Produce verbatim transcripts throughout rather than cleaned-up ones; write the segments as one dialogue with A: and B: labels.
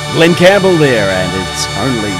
A: Glenn Campbell there, and it's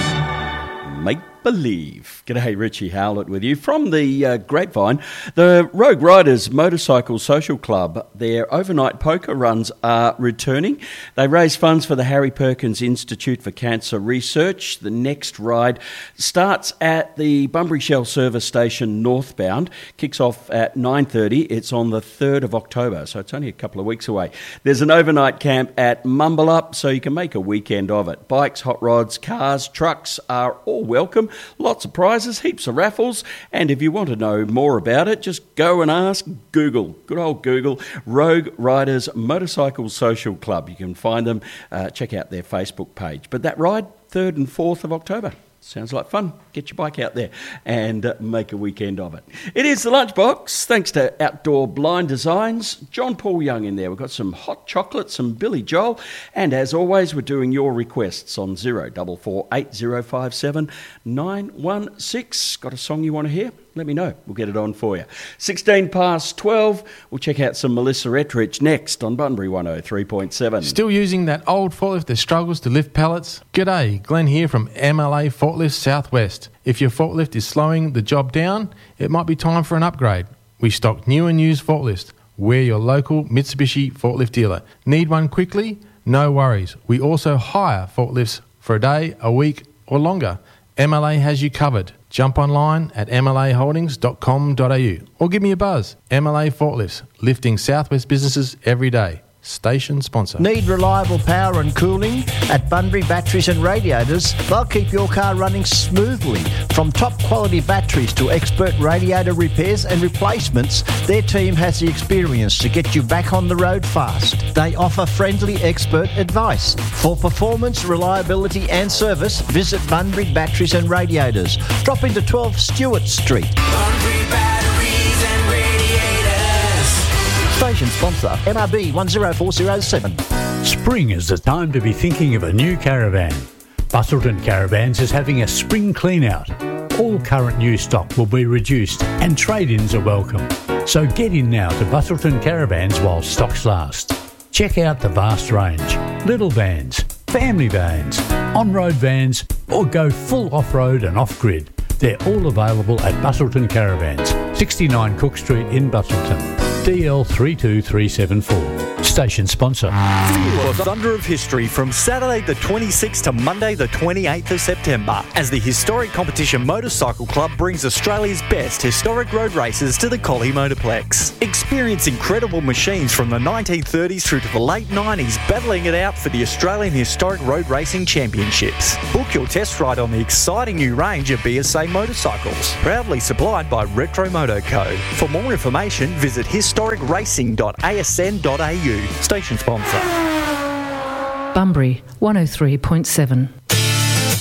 A: only make-believe. G'day, Richie Howlett with you from the uh, Grapevine. The Rogue Riders Motorcycle Social Club, their overnight poker runs are returning. They raise funds for the Harry Perkins Institute for Cancer Research. The next ride starts at the Bunbury Shell Service Station northbound, kicks off at nine thirty. It's on the third of October, so it's only a couple of weeks away. There's an overnight camp at Mumballup, so you can make a weekend of it. Bikes, hot rods, cars, trucks are all welcome. Lots of prizes. Heaps of raffles, and if you want to know more about it, just go and ask Google, good old Google, Rogue Riders Motorcycle Social Club. You can find them, uh, check out their Facebook page. But that ride, third and fourth of October. Sounds like fun. Get your bike out there and uh, make a weekend of it. It is the Lunchbox, thanks to Outdoor Blind Designs. John Paul Young in there. We've got some hot chocolate, some Billy Joel, and as always, we're doing your requests on zero four four eight zero five seven nine one six. Got a song you want to hear? Let me know. We'll get it on for you. sixteen past twelve. We'll check out some Melissa Etheridge next on Bunbury one oh three point seven.
B: Still using that old forklift that struggles to lift pallets? G'day, Glenn here from M L A Forklifts Southwest. If your forklift is slowing the job down, it might be time for an upgrade. We stock new and used forklifts. We're your local Mitsubishi forklift dealer. Need one quickly? No worries. We also hire forklifts for a day, a week or longer. M L A has you covered. Jump online at m l a holdings dot com dot a u or give me a buzz. M L A Forklifts, lifting Southwest businesses every day. Station sponsor.
C: Need reliable power and cooling? At Bunbury Batteries and Radiators, they'll keep your car running smoothly. From top quality batteries to expert radiator repairs and replacements, their team has the experience to get you back on the road fast. They offer friendly expert advice. For performance, reliability and service, visit Bunbury Batteries and Radiators. Drop into twelve Stewart Street.
D: Bunbury Batteries and Radiators.
C: Station sponsor, M R B one zero four zero seven.
E: Spring is the time to be thinking of a new caravan. Busselton Caravans is having a spring clean-out. All current new stock will be reduced and trade-ins are welcome. So get in now to Busselton Caravans while stocks last. Check out the vast range. Little vans, family vans, on-road vans, or go full off-road and off-grid. They're all available at Busselton Caravans, sixty-nine Cook Street in Busselton. D L three two three seven four. Station sponsor.
F: Feel the thunder of history from Saturday the twenty-sixth to Monday the twenty-eighth of September as the Historic Competition Motorcycle Club brings Australia's best historic road races to the Collie Motorplex. Experience incredible machines from the nineteen thirties through to the late nineties battling it out for the Australian Historic Road Racing Championships. Book your test ride on the exciting new range of B S A motorcycles, proudly supplied by Retro Moto Co. For more information, visit historic racing dot a s n dot a u. Station sponsor.
G: Bunbury one oh three point seven.